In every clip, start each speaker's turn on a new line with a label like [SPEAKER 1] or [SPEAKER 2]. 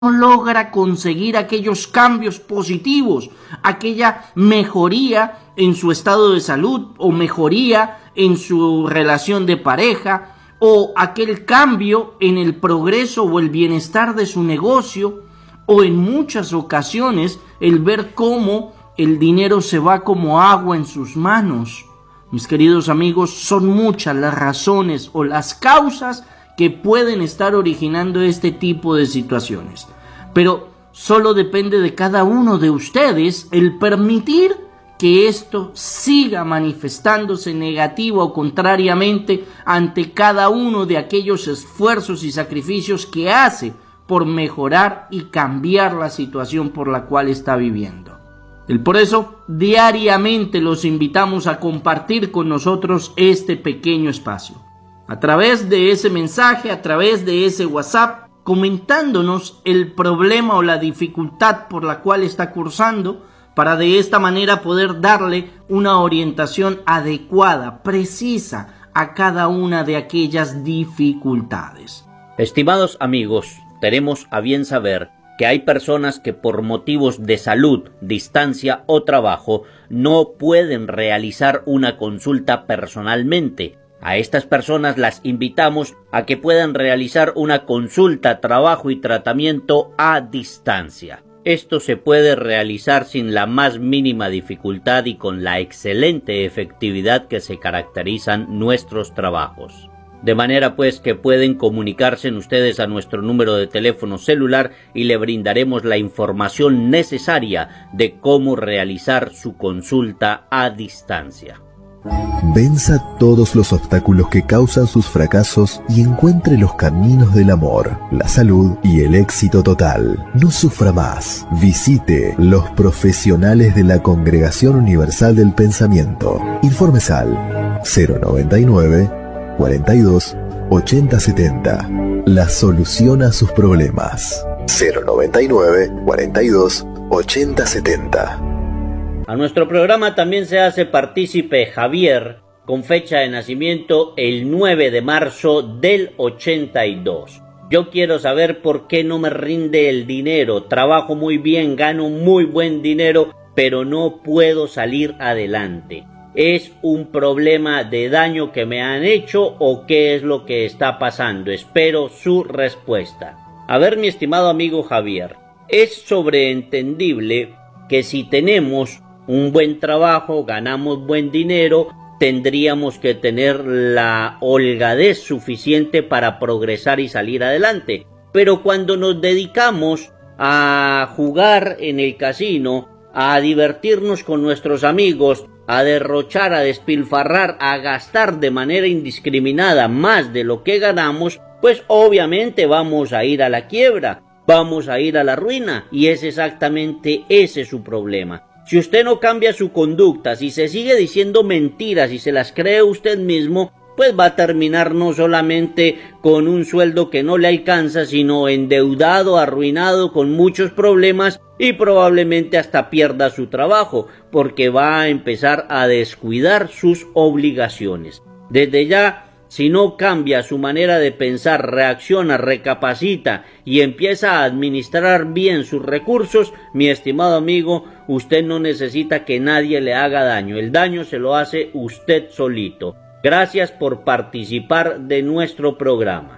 [SPEAKER 1] logra conseguir aquellos cambios positivos, aquella mejoría en su estado de salud o mejoría en su relación de pareja o aquel cambio en el progreso o el bienestar de su negocio, o en muchas ocasiones el ver cómo el dinero se va como agua en sus manos. Mis queridos amigos, son muchas las razones o las causas que pueden estar originando este tipo de situaciones. Pero solo depende de cada uno de ustedes el permitir que esto siga manifestándose negativo o contrariamente ante cada uno de aquellos esfuerzos y sacrificios que hace por mejorar y cambiar la situación por la cual está viviendo. Por eso, diariamente los invitamos a compartir con nosotros este pequeño espacio. A través de ese mensaje, a través de ese WhatsApp, comentándonos el problema o la dificultad por la cual está cursando, para de esta manera poder darle una orientación adecuada, precisa a cada una de aquellas dificultades.
[SPEAKER 2] Estimados amigos, tenemos a bien saber que hay personas que por motivos de salud, distancia o trabajo no pueden realizar una consulta personalmente. A estas personas las invitamos a que puedan realizar una consulta, trabajo y tratamiento a distancia. Esto se puede realizar sin la más mínima dificultad y con la excelente efectividad que se caracterizan nuestros trabajos. De manera pues que pueden comunicarse ustedes a nuestro número de teléfono celular y le brindaremos la información necesaria de cómo realizar su consulta a distancia.
[SPEAKER 3] Venza todos los obstáculos que causan sus fracasos y encuentre los caminos del amor, la salud y el éxito total. No sufra más. Visite los profesionales de la Congregación Universal del Pensamiento. Informes al 099 42 80 70. La solución a sus problemas. 099 42 80 70.
[SPEAKER 2] A nuestro programa también se hace partícipe Javier, con fecha de nacimiento el 9 de marzo del 82. Yo quiero saber por qué no me rinde el dinero. Trabajo muy bien, gano muy buen dinero, pero no puedo salir adelante. ¿Es un problema de daño que me han hecho o qué es lo que está pasando? Espero su respuesta. A ver, mi estimado amigo Javier, es sobreentendible que si tenemos un buen trabajo, ganamos buen dinero, tendríamos que tener la holgadez suficiente para progresar y salir adelante. Pero cuando nos dedicamos a jugar en el casino, a divertirnos con nuestros amigos, a derrochar, a despilfarrar, a gastar de manera indiscriminada más de lo que ganamos, pues obviamente vamos a ir a la quiebra, vamos a ir a la ruina, y es exactamente ese su problema. Si usted no cambia su conducta, si se sigue diciendo mentiras y se las cree usted mismo, pues va a terminar no solamente con un sueldo que no le alcanza, sino endeudado, arruinado, con muchos problemas y probablemente hasta pierda su trabajo, porque va a empezar a descuidar sus obligaciones. Desde ya, si no cambia su manera de pensar, reacciona, recapacita y empieza a administrar bien sus recursos, mi estimado amigo, usted no necesita que nadie le haga daño. El daño se lo hace usted solito. Gracias por participar de nuestro programa.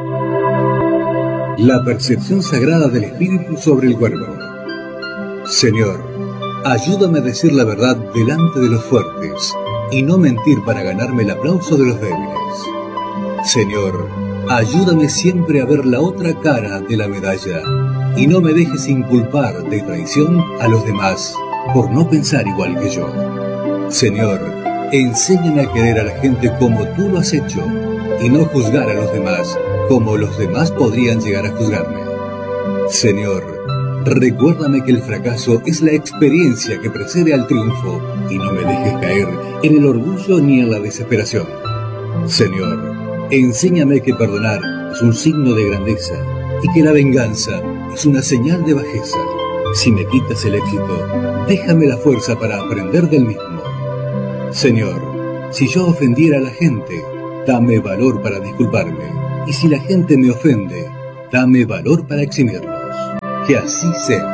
[SPEAKER 4] La percepción sagrada del espíritu sobre el cuerpo. Señor, ayúdame a decir la verdad delante de los fuertes y no mentir para ganarme el aplauso de los débiles. Señor, ayúdame siempre a ver la otra cara de la medalla y no me dejes inculpar de traición a los demás por no pensar igual que yo. Señor, enséñame a querer a la gente como tú lo has hecho y no juzgar a los demás como los demás podrían llegar a juzgarme. Señor, recuérdame que el fracaso es la experiencia que precede al triunfo y no me dejes caer en el orgullo ni en la desesperación. Señor, enséñame que perdonar es un signo de grandeza y que la venganza es una señal de bajeza. Si me quitas el éxito, déjame la fuerza para aprender del mismo. Señor, si yo ofendiera a la gente, dame valor para disculparme. Y si la gente me ofende, dame valor para eximirlos. Que así sea.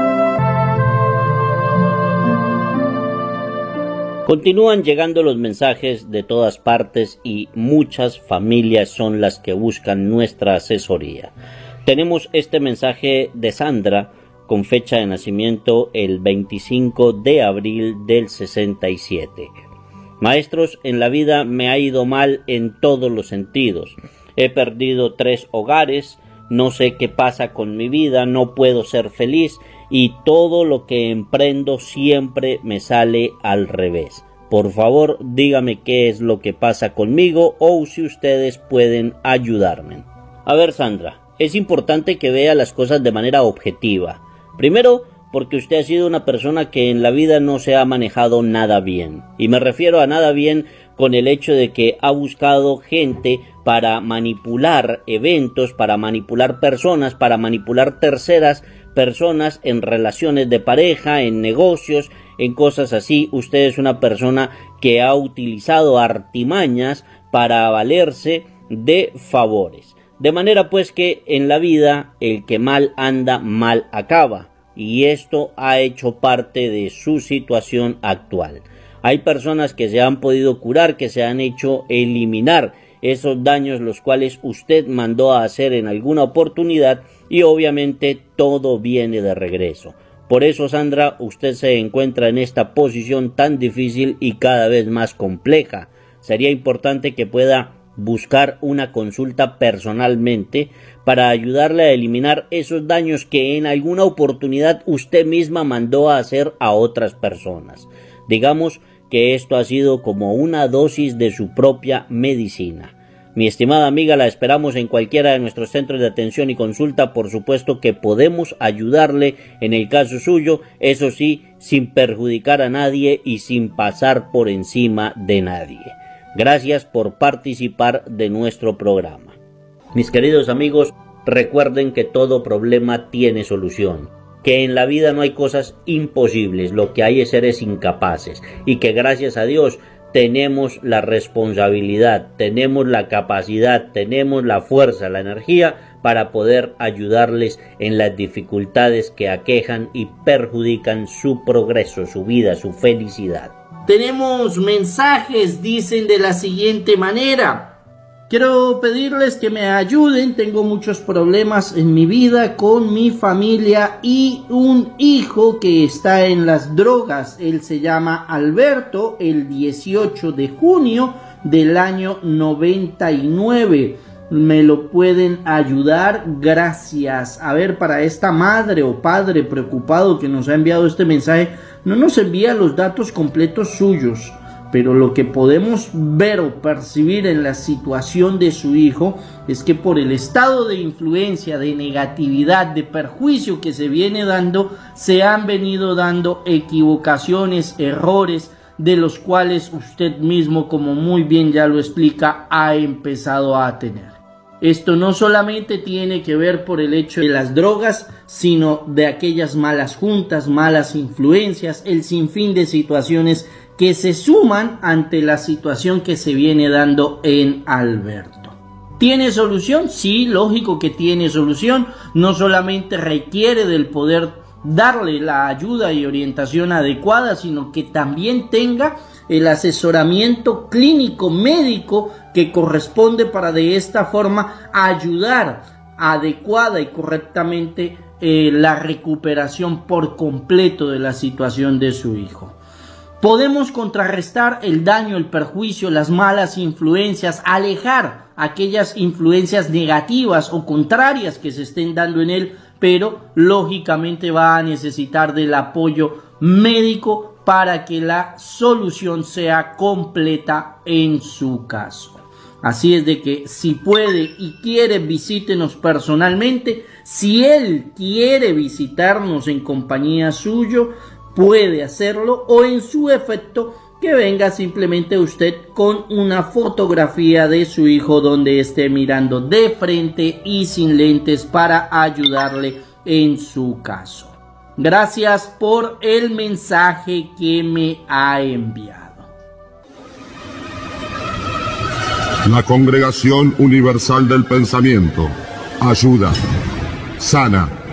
[SPEAKER 2] Continúan llegando los mensajes de todas partes y muchas familias son las que buscan nuestra asesoría. Tenemos este mensaje de Sandra con fecha de nacimiento el 25 de abril del 67. Maestros, en la vida me ha ido mal en todos los sentidos. He perdido 3 hogares, no sé qué pasa con mi vida, no puedo ser feliz y todo lo que emprendo siempre me sale al revés. Por favor, dígame qué es lo que pasa conmigo o si ustedes pueden ayudarme. A ver, Sandra, es importante que vea las cosas de manera objetiva. Primero, porque usted ha sido una persona que en la vida no se ha manejado nada bien. Y me refiero a nada bien con el hecho de que ha buscado gente para manipular eventos, para manipular personas, para manipular terceras personas en relaciones de pareja, en negocios, en cosas así. Usted es una persona que ha utilizado artimañas para valerse de favores. De manera pues que en la vida el que mal anda, mal acaba. Y esto ha hecho parte de su situación actual. Hay personas que se han podido curar, que se han hecho eliminar esos daños los cuales usted mandó a hacer en alguna oportunidad y obviamente todo viene de regreso. Por eso, Sandra, usted se encuentra en esta posición tan difícil y cada vez más compleja. Sería importante que pueda buscar una consulta personalmente para ayudarle a eliminar esos daños que en alguna oportunidad usted misma mandó a hacer a otras personas. Digamos que esto ha sido como una dosis de su propia medicina. Mi estimada amiga, la esperamos en cualquiera de nuestros centros de atención y consulta. Por supuesto que podemos ayudarle en el caso suyo, eso sí, sin perjudicar a nadie y sin pasar por encima de nadie. Gracias por participar de nuestro programa. Mis queridos amigos, recuerden que todo problema tiene solución, que en la vida no hay cosas imposibles, lo que hay es seres incapaces y que gracias a Dios tenemos la responsabilidad, tenemos la capacidad, tenemos la fuerza, la energía para poder ayudarles en las dificultades que aquejan y perjudican su progreso, su vida, su felicidad.
[SPEAKER 1] Tenemos mensajes, dicen de la siguiente manera: quiero pedirles que me ayuden, tengo muchos problemas en mi vida con mi familia y un hijo que está en las drogas. Él se llama Alberto, el 18 de junio del año 99. ¿Me lo pueden ayudar? Gracias. A ver, para esta madre o padre preocupado que nos ha enviado este mensaje, no nos envía los datos completos suyos, pero lo que podemos ver o percibir en la situación de su hijo es que por el estado de influencia, de negatividad, de perjuicio que se viene dando, se han venido dando equivocaciones, errores, de los cuales usted mismo, como muy bien ya lo explica, ha empezado a tener. Esto no solamente tiene que ver por el hecho de las drogas, sino de aquellas malas juntas, malas influencias, el sinfín de situaciones que se suman ante la situación que se viene dando en Alberto. ¿Tiene solución? Sí, lógico que tiene solución. No solamente requiere del poder darle la ayuda y orientación adecuada, sino que también tenga el asesoramiento clínico médico que corresponde para de esta forma ayudar adecuada y correctamente la recuperación por completo de la situación de su hijo. Podemos contrarrestar el daño, el perjuicio, las malas influencias, alejar aquellas influencias negativas o contrarias que se estén dando en él, pero lógicamente va a necesitar del apoyo médico para que la solución sea completa en su caso. Así es de que si puede y quiere, visítenos personalmente. Si él quiere visitarnos en compañía suyo, puede hacerlo, o en su efecto que venga simplemente usted con una fotografía de su hijo donde esté mirando de frente y sin lentes para ayudarle en su caso. Gracias por el mensaje que me ha enviado.
[SPEAKER 5] La Congregación Universal del Pensamiento ayuda, sana